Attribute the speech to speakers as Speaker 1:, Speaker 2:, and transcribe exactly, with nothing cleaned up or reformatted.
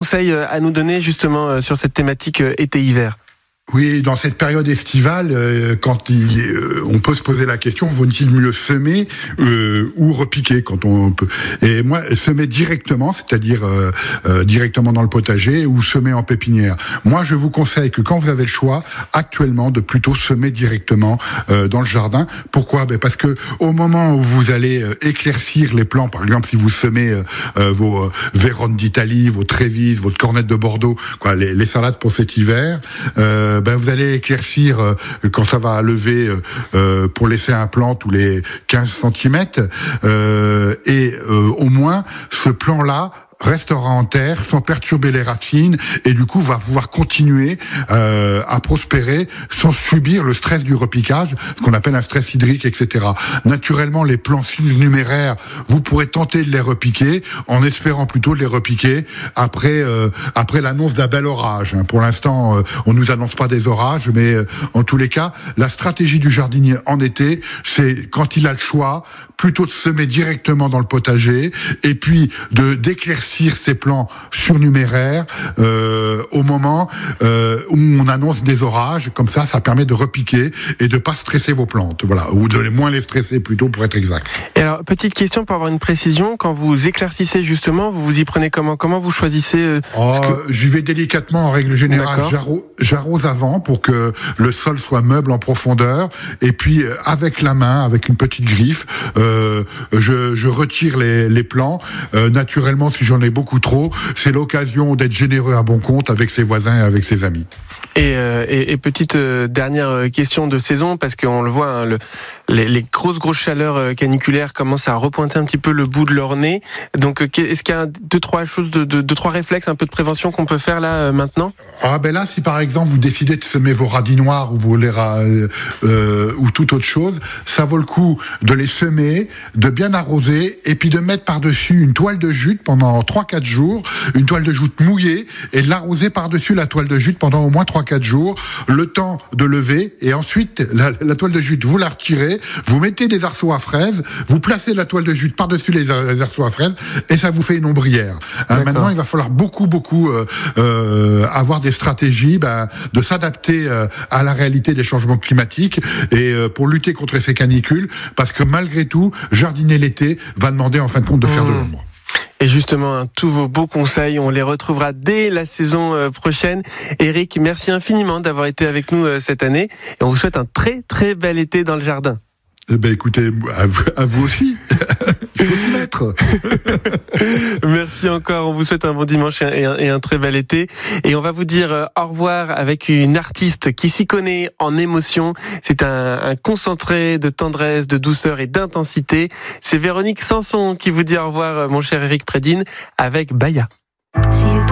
Speaker 1: conseils à nous donner justement sur cette thématique été-hiver ?
Speaker 2: Oui, dans cette période estivale, euh, quand il, euh, on peut se poser la question, vaut-il mieux semer euh, ou repiquer quand on peut. Et moi, semer directement, c'est-à-dire euh, euh, directement dans le potager ou semer en pépinière. Moi, je vous conseille que quand vous avez le choix, actuellement, de plutôt semer directement euh, dans le jardin. Pourquoi ? Ben parce que au moment où vous allez euh, éclaircir les plants, par exemple, si vous semez euh, euh, vos euh, Véronnes d'Italie, vos Trévis, votre cornette de Bordeaux, quoi, les, les salades pour cet hiver. Euh, Ben vous allez éclaircir euh, quand ça va lever euh, pour laisser un plant tous les quinze centimètres euh, et euh, au moins ce plan-là restera en terre sans perturber les racines et du coup va pouvoir continuer euh, à prospérer sans subir le stress du repiquage, ce qu'on appelle un stress hydrique, et cetera. Naturellement, les plants surnuméraires, vous pourrez tenter de les repiquer en espérant plutôt de les repiquer après euh, après l'annonce d'un bel orage. Pour l'instant, euh, on nous annonce pas des orages, mais euh, en tous les cas, la stratégie du jardinier en été, c'est quand il a le choix, plutôt de semer directement dans le potager et puis de d'éclaircir ces plants surnuméraires euh, au moment euh, où on annonce des orages. Comme ça, ça permet de repiquer et de pas stresser vos plantes, voilà, ou de moins les stresser plutôt pour être exact.
Speaker 1: Et alors, petite question pour avoir une précision, quand vous éclaircissez justement, vous vous y prenez comment ? Comment vous choisissez euh,
Speaker 2: oh,
Speaker 1: que...
Speaker 2: J'y vais délicatement en règle générale. J'arrose, j'arrose avant pour que le sol soit meuble en profondeur et puis avec la main, avec une petite griffe, euh, je, je retire les, les plants. Euh, naturellement, si j'en ai beaucoup trop, c'est l'occasion d'être généreux à bon compte avec ses voisins et avec ses amis.
Speaker 1: Et, euh, et, et petite euh, dernière question de saison, parce qu'on le voit, hein, le, les, les grosses grosses chaleurs caniculaires commencent à repointer un petit peu le bout de leur nez. Donc, est-ce qu'il y a deux trois choses, de, de, deux trois réflexes, un peu de prévention qu'on peut faire là euh, maintenant ?
Speaker 2: Ah ben là, si par exemple vous décidez de semer vos radis noirs ou vos lairas, euh, ou toute autre chose, ça vaut le coup de les semer, de bien arroser et puis de mettre par-dessus une toile de jute pendant trois quatre jours, une toile de jute mouillée et de l'arroser par-dessus la toile de jute pendant au moins trois quatre jours, le temps de lever et ensuite la, la toile de jute, vous la retirez, vous mettez des arceaux à fraises, vous placez la toile de jute par-dessus les, les arceaux à fraises et ça vous fait une ombrière. Hein, maintenant, il va falloir beaucoup, beaucoup euh, euh, avoir des stratégies ben, de s'adapter euh, à la réalité des changements climatiques et euh, pour lutter contre ces canicules, parce que malgré tout, jardiner l'été va demander en fin de compte de faire mmh. de l'ombre.
Speaker 1: Et justement, hein, tous vos beaux conseils, on les retrouvera dès la saison euh, prochaine. Éric, merci infiniment d'avoir été avec nous euh, cette année et on vous souhaite un très très bel été dans le jardin.
Speaker 2: Eh ben écoutez, à vous, à vous aussi. Il faut s'y mettre.
Speaker 1: Merci encore. On vous souhaite un bon dimanche et un, et un très bel été. Et on va vous dire au revoir avec une artiste qui s'y connaît en émotion. C'est un, un concentré de tendresse, de douceur et d'intensité. C'est Véronique Sanson qui vous dit au revoir, mon cher Éric Prédine, avec Baya.